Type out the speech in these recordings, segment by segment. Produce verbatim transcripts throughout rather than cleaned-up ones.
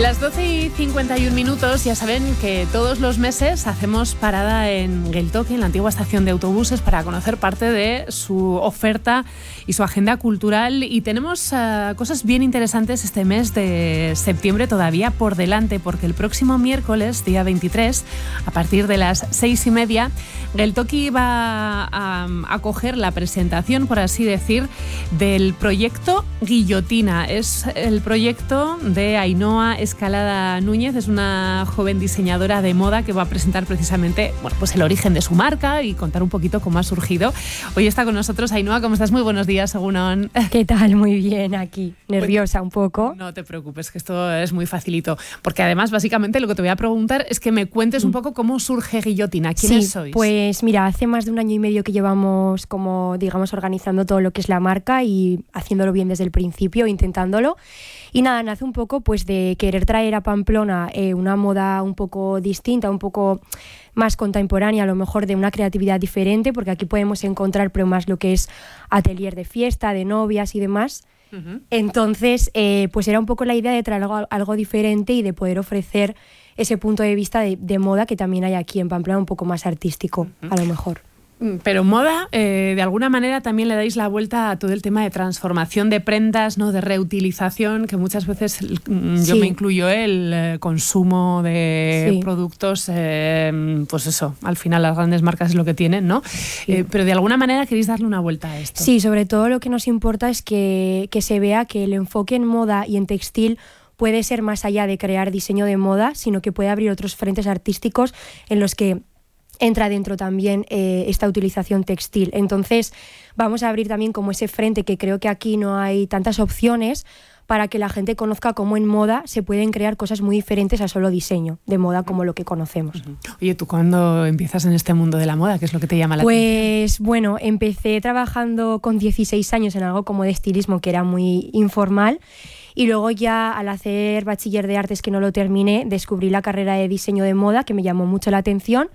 Las doce y cincuenta y un minutos, ya saben que todos los meses hacemos parada en Geltoki, en la antigua estación de autobuses, para conocer parte de su oferta y su agenda cultural. Y tenemos uh, cosas bien interesantes este mes de septiembre todavía por delante, porque el próximo miércoles, día veintitrés, a partir de las seis y media, Geltoki va a acoger la presentación, por así decir, del proyecto Guillotina. Es el proyecto de Ainhoa Escalada Núñez, es una joven diseñadora de moda que va a presentar precisamente, bueno, pues el origen de su marca y contar un poquito cómo ha surgido. Hoy está con nosotros Ainhoa. ¿Cómo estás? Muy buenos días, Egunon. ¿Qué tal? Muy bien, aquí. Nerviosa un poco. No te preocupes, que esto es muy facilito. Porque además, básicamente, lo que te voy a preguntar es que me cuentes un poco cómo surge Guillotina. ¿Quiénes sí, sois? Pues mira, hace más de un año y medio que llevamos como, digamos, organizando todo lo que es la marca y haciéndolo bien desde el principio, intentándolo. Y nada, nace un poco pues de querer traer a Pamplona eh, una moda un poco distinta, un poco más contemporánea, a lo mejor de una creatividad diferente, porque aquí podemos encontrar pero más lo que es atelier de fiesta, de novias y demás. Uh-huh. Entonces, eh, pues era un poco la idea de traer algo, algo diferente y de poder ofrecer ese punto de vista de, de moda que también hay aquí en Pamplona, un poco más artístico, uh-huh. a lo mejor. Pero moda, eh, de alguna manera también le dais la vuelta a todo el tema de transformación de prendas, ¿no? De reutilización, que muchas veces yo sí. me incluyo el eh, consumo de sí. productos, eh, pues eso, al final las grandes marcas es lo que tienen, ¿no? Sí. Eh, pero de alguna manera queréis darle una vuelta a esto. Sí, sobre todo lo que nos importa es que, que se vea que el enfoque en moda y en textil puede ser más allá de crear diseño de moda, sino que puede abrir otros frentes artísticos en los que entra dentro también eh, esta utilización textil. Entonces vamos a abrir también como ese frente, que creo que aquí no hay tantas opciones, para que la gente conozca cómo en moda se pueden crear cosas muy diferentes a solo diseño de moda como lo que conocemos. Uh-huh. Oye, ¿tú cuándo empiezas en este mundo de la moda? ¿Qué es lo que te llama la pues, atención? Pues bueno, empecé trabajando con dieciséis años en algo como de estilismo, que era muy informal. Y luego ya al hacer bachiller de artes, que no lo terminé, descubrí la carrera de diseño de moda, que me llamó mucho la atención.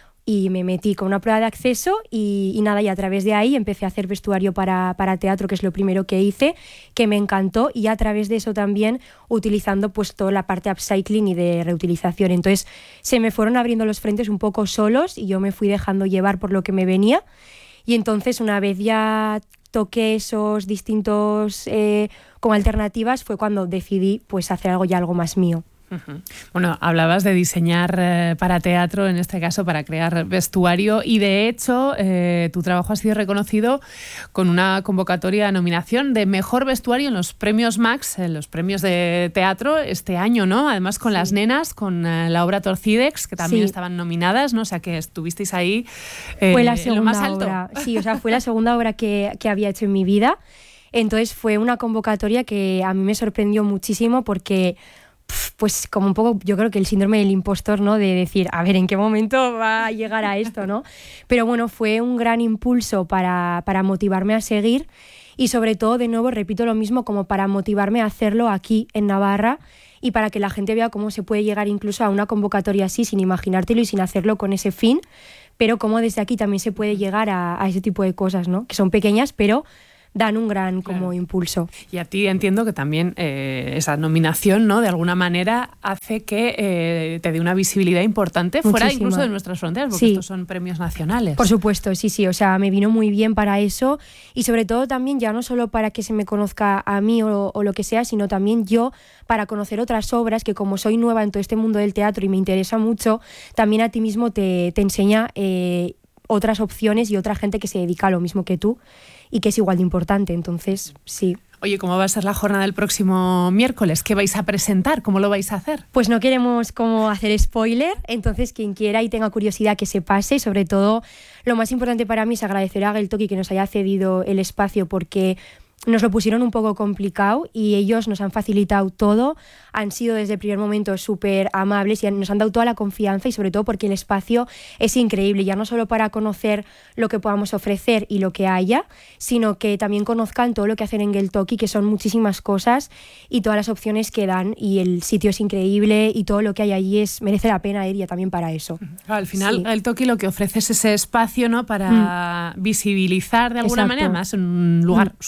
Y me metí con una prueba de acceso y, y nada, y a través de ahí empecé a hacer vestuario para, para teatro, que es lo primero que hice, que me encantó, y a través de eso también utilizando pues toda la parte upcycling y de reutilización. Entonces se me fueron abriendo los frentes un poco solos y yo me fui dejando llevar por lo que me venía, y entonces una vez ya toqué esos distintos eh, como alternativas, fue cuando decidí pues hacer algo ya algo más mío. Uh-huh. Bueno, hablabas de diseñar eh, para teatro, en este caso para crear vestuario, y de hecho eh, tu trabajo ha sido reconocido con una convocatoria de nominación de mejor vestuario en los premios Max, en los premios de teatro este año, ¿no? Además con sí. las nenas, con eh, la obra Torcidex, que también sí. estaban nominadas, ¿no? O sea que estuvisteis ahí eh, fue la segunda en lo más alto. Obra. Sí, o sea, fue la segunda obra que, que había hecho en mi vida. Entonces fue una convocatoria que a mí me sorprendió muchísimo, porque pues como un poco, yo creo que el síndrome del impostor, ¿no? De decir, a ver, ¿en qué momento va a llegar a esto, ¿no? Pero bueno, fue un gran impulso para, para motivarme a seguir, y sobre todo, de nuevo, repito lo mismo, como para motivarme a hacerlo aquí en Navarra, y para que la gente vea cómo se puede llegar incluso a una convocatoria así, sin imaginártelo y sin hacerlo con ese fin, pero cómo desde aquí también se puede llegar a, a ese tipo de cosas, ¿no? Que son pequeñas, pero dan un gran como claro. impulso. Y a ti entiendo que también eh, esa nominación, ¿no? De alguna manera hace que eh, te dé una visibilidad importante Muchísima. Fuera incluso de nuestras fronteras, porque sí. estos son premios nacionales. Por supuesto, sí, sí, o sea, me vino muy bien para eso, y sobre todo también ya no solo para que se me conozca a mí o, o lo que sea, sino también yo para conocer otras obras, que como soy nueva en todo este mundo del teatro y me interesa mucho, también a ti mismo te, te enseña eh, otras opciones y otra gente que se dedica a lo mismo que tú y que es igual de importante. Entonces, sí. Oye, ¿cómo va a ser la jornada del próximo miércoles? ¿Qué vais a presentar? ¿Cómo lo vais a hacer? Pues no queremos como hacer spoiler, entonces quien quiera y tenga curiosidad que se pase. Sobre todo, lo más importante para mí es agradecer a Geltoki que nos haya cedido el espacio, porque nos lo pusieron un poco complicado y ellos nos han facilitado todo, han sido desde el primer momento súper amables y nos han dado toda la confianza, y sobre todo porque el espacio es increíble, ya no solo para conocer lo que podamos ofrecer y lo que haya, sino que también conozcan todo lo que hacen en Geltoki, que son muchísimas cosas y todas las opciones que dan, y el sitio es increíble y todo lo que hay allí es, merece la pena ir ya también para eso. Claro, al final sí. Geltoki lo que ofrece es ese espacio, ¿no? Para mm. visibilizar de alguna Exacto. manera, más en un lugar mm. súper céntrico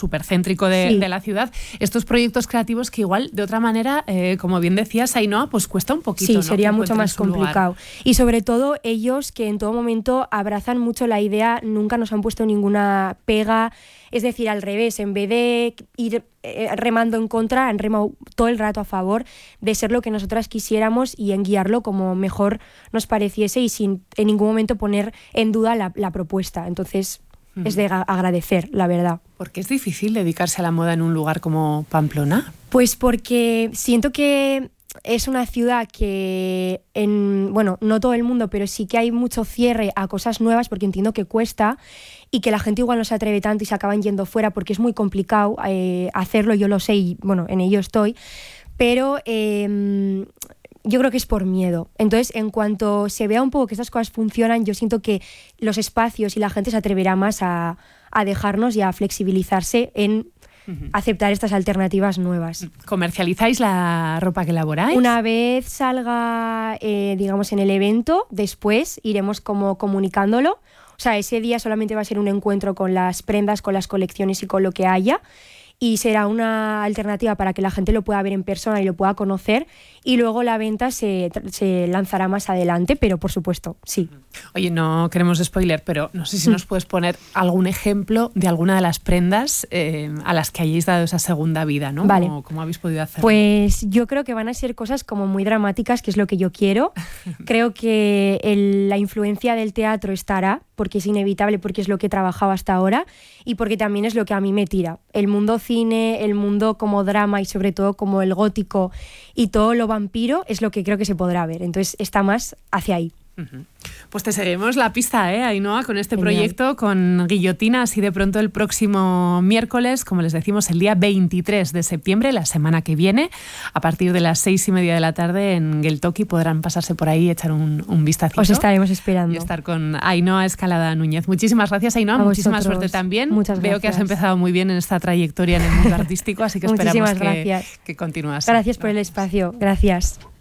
céntrico de, sí. de la ciudad. Estos proyectos creativos que igual, de otra manera, eh, como bien decías, Ainhoa, pues cuesta un poquito. Sí, ¿no? sería mucho más complicado. Lugar. Y sobre todo ellos que en todo momento abrazan mucho la idea, nunca nos han puesto ninguna pega. Es decir, al revés, en vez de ir eh, remando en contra, han remado todo el rato a favor de ser lo que nosotras quisiéramos y en guiarlo como mejor nos pareciese y sin en ningún momento poner en duda la, la propuesta. Entonces, uh-huh. es de agradecer, la verdad. ¿Por qué es difícil dedicarse a la moda en un lugar como Pamplona? Pues porque siento que es una ciudad que, en, bueno, no todo el mundo, pero sí que hay mucho cierre a cosas nuevas porque entiendo que cuesta y que la gente igual no se atreve tanto y se acaban yendo fuera porque es muy complicado eh, hacerlo, yo lo sé y bueno, en ello estoy, pero eh, yo creo que es por miedo. Entonces, en cuanto se vea un poco que estas cosas funcionan, yo siento que los espacios y la gente se atreverá más a, a dejarnos y a flexibilizarse en Uh-huh. aceptar estas alternativas nuevas. ¿Comercializáis la ropa que elaboráis? Una vez salga, eh, digamos, en el evento, después iremos como comunicándolo. O sea, ese día solamente va a ser un encuentro con las prendas, con las colecciones y con lo que haya. Y será una alternativa para que la gente lo pueda ver en persona y lo pueda conocer. Y luego la venta se, se lanzará más adelante, pero por supuesto, sí. Oye, no queremos spoiler, pero no sé si nos puedes poner algún ejemplo de alguna de las prendas eh, a las que hayáis dado esa segunda vida, ¿no? Vale. ¿Cómo, cómo habéis podido hacerlo? Pues yo creo que van a ser cosas como muy dramáticas, que es lo que yo quiero. Creo que el, la influencia del teatro estará, porque es inevitable, porque es lo que he trabajado hasta ahora y porque también es lo que a mí me tira. El mundo cine, el mundo como drama y sobre todo como el gótico y todo lo vampiro es lo que creo que se podrá ver. Entonces está más hacia ahí. Uh-huh. Pues te seguimos la pista, ¿eh, Ainhoa, con este Genial. proyecto, con Guillotina, así de pronto el próximo miércoles, como les decimos, el día veintitrés de septiembre, la semana que viene, a partir de las seis y media de la tarde en Geltoki podrán pasarse por ahí y echar un, un vistacito. Os estaremos esperando. Y estar con Ainhoa Escalada Núñez. Muchísimas gracias, Ainhoa, muchísima suerte también. Muchas Veo gracias. que has empezado muy bien en esta trayectoria en el mundo artístico, así que esperamos que, que continúes. Gracias por el espacio, gracias.